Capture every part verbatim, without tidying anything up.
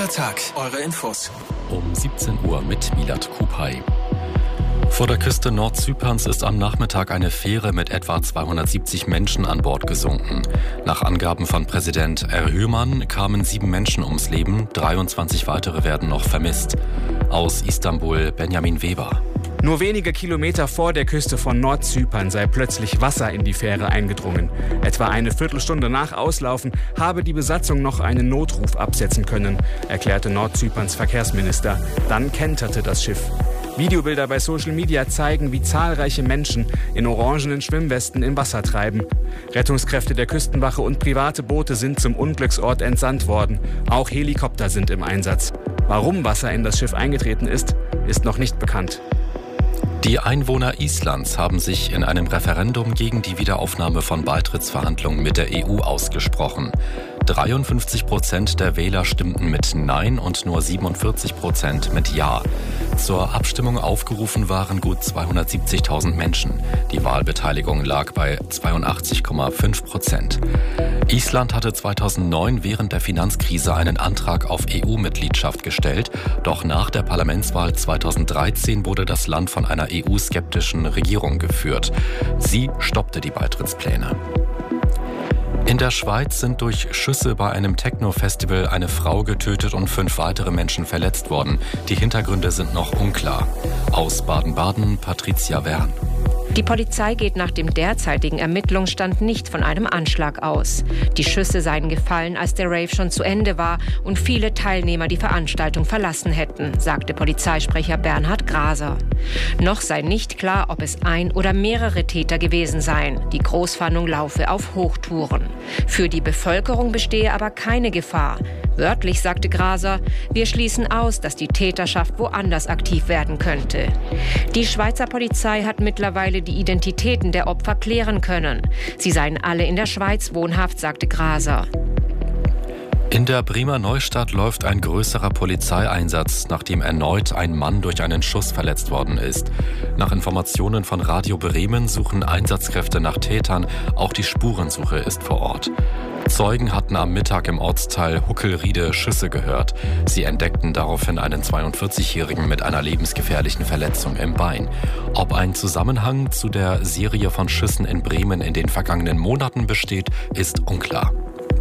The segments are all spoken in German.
Tag, eure Infos. Um siebzehn Uhr mit Milad Kupay. Vor der Küste Nordzyperns ist am Nachmittag eine Fähre mit etwa zweihundertsiebzig Menschen an Bord gesunken. Nach Angaben von Präsident Erdogan kamen sieben Menschen ums Leben, dreiundzwanzig weitere werden noch vermisst. Aus Istanbul Benjamin Weber. Nur wenige Kilometer vor der Küste von Nordzypern sei plötzlich Wasser in die Fähre eingedrungen. Etwa eine Viertelstunde nach Auslaufen habe die Besatzung noch einen Notruf absetzen können, erklärte Nordzyperns Verkehrsminister. Dann kenterte das Schiff. Videobilder bei Social Media zeigen, wie zahlreiche Menschen in orangenen Schwimmwesten im Wasser treiben. Rettungskräfte der Küstenwache und private Boote sind zum Unglücksort entsandt worden. Auch Helikopter sind im Einsatz. Warum Wasser in das Schiff eingetreten ist, ist noch nicht bekannt. Die Einwohner Islands haben sich in einem Referendum gegen die Wiederaufnahme von Beitrittsverhandlungen mit der E U ausgesprochen. dreiundfünfzig Prozent der Wähler stimmten mit Nein und nur siebenundvierzig Prozent mit Ja. Zur Abstimmung aufgerufen waren gut zweihundertsiebzigtausend Menschen. Die Wahlbeteiligung lag bei zweiundachtzig Komma fünf Prozent. Island hatte zweitausendneun während der Finanzkrise einen Antrag auf E U-Mitgliedschaft gestellt. Doch nach der Parlamentswahl zweitausenddreizehn wurde das Land von einer E U-skeptischen Regierung geführt. Sie stoppte die Beitrittspläne. In der Schweiz sind durch Schüsse bei einem Techno-Festival eine Frau getötet und fünf weitere Menschen verletzt worden. Die Hintergründe sind noch unklar. Aus Baden-Baden Patricia Wern. Die Polizei geht nach dem derzeitigen Ermittlungsstand nicht von einem Anschlag aus. Die Schüsse seien gefallen, als der Rave schon zu Ende war und viele Teilnehmer die Veranstaltung verlassen hätten, sagte Polizeisprecher Bernhard Graser. Noch sei nicht klar, ob es ein oder mehrere Täter gewesen seien. Die Großfahndung laufe auf Hochtouren. Für die Bevölkerung bestehe aber keine Gefahr. Wörtlich sagte Graser, wir schließen aus, dass die Täterschaft woanders aktiv werden könnte. Die Schweizer Polizei hat mittlerweile die Identitäten der Opfer klären können. Sie seien alle in der Schweiz wohnhaft, sagte Graser. In der Bremer Neustadt läuft ein größerer Polizeieinsatz, nachdem erneut ein Mann durch einen Schuss verletzt worden ist. Nach Informationen von Radio Bremen suchen Einsatzkräfte nach Tätern, auch die Spurensuche ist vor Ort. Zeugen hatten am Mittag im Ortsteil Huckelriede Schüsse gehört. Sie entdeckten daraufhin einen zweiundvierzigjährigen mit einer lebensgefährlichen Verletzung im Bein. Ob ein Zusammenhang zu der Serie von Schüssen in Bremen in den vergangenen Monaten besteht, ist unklar.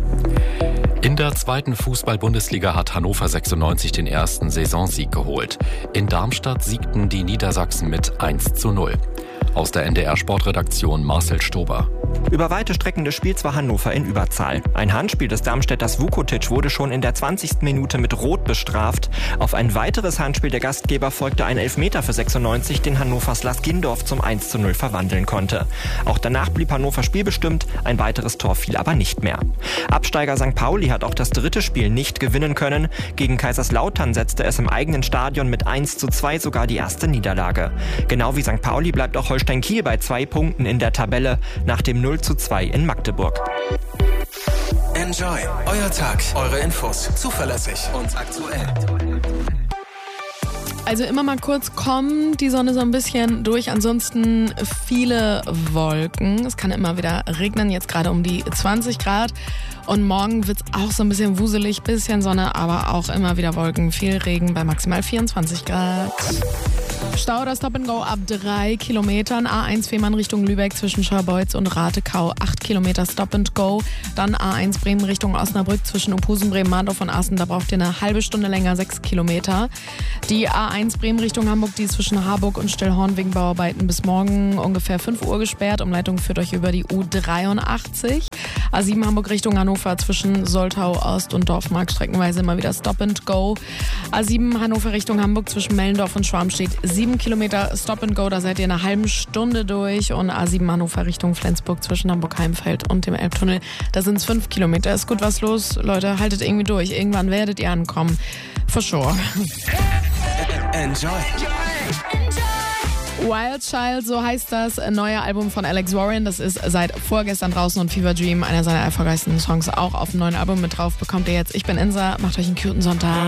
In der zweiten Fußball-Bundesliga hat Hannover sechsundneunzig den ersten Saisonsieg geholt. In Darmstadt siegten die Niedersachsen mit eins zu null. Aus der N D R-Sportredaktion Marcel Stober. Über weite Strecken des Spiels war Hannover in Überzahl. Ein Handspiel des Darmstädters Vukotic wurde schon in der zwanzigsten Minute mit Rot bestraft. Auf ein weiteres Handspiel der Gastgeber folgte ein Elfmeter für sechsundneunzig, den Hannovers Lars Gindorf zum eins zu null verwandeln konnte. Auch danach blieb Hannover spielbestimmt, ein weiteres Tor fiel aber nicht mehr. Absteiger Sankt Pauli hat auch das dritte Spiel nicht gewinnen können. Gegen Kaiserslautern setzte es im eigenen Stadion mit eins zu zwei sogar die erste Niederlage. Genau wie Sankt Pauli bleibt auch Holstein Kiel bei zwei Punkten in der Tabelle nach dem null zu zwei in Magdeburg. Enjoy. Euer Tag, eure Infos. Zuverlässig und aktuell. Also immer mal kurz kommt die Sonne so ein bisschen durch, ansonsten viele Wolken. Es kann immer wieder regnen, jetzt gerade um die zwanzig Grad. Und morgen wird es auch so ein bisschen wuselig, bisschen Sonne, aber auch immer wieder Wolken, viel Regen bei maximal vierundzwanzig Grad. Stau oder Stop and Go ab drei Kilometern. A eins Fehmarn Richtung Lübeck zwischen Scharbeutz und Ratekau. acht Kilometer Stop and Go. Dann A eins Bremen Richtung Osnabrück zwischen Opusen, Bremen, Mahndorf und Assen. Da braucht ihr eine halbe Stunde länger, sechs Kilometer. Die A eins Bremen Richtung Hamburg, die ist zwischen Harburg und Stillhorn wegen Bauarbeiten bis morgen ungefähr fünf Uhr gesperrt. Umleitung führt euch über die U dreiundachtzig. A sieben Hamburg Richtung Hannover zwischen Soltau Ost und Dorfmark streckenweise immer wieder Stop and Go. A sieben Hannover Richtung Hamburg zwischen Mellendorf und Schwarmstedt sieben Kilometer Stop and Go, da seid ihr in einer halben Stunde durch. Und A sieben Hannover Richtung Flensburg zwischen Hamburg-Heimfeld und dem Elbtunnel, da sind es fünf Kilometer. Ist gut was los, Leute, haltet irgendwie durch. Irgendwann werdet ihr ankommen. For sure. Enjoy. Wild Child, so heißt das neue Album von Alex Warren. Das ist seit vorgestern draußen und Fever Dream, einer seiner erfolgreichsten Songs, auch auf dem neuen Album mit drauf. Bekommt ihr jetzt. Ich bin Insa, macht euch einen cuten Sonntag.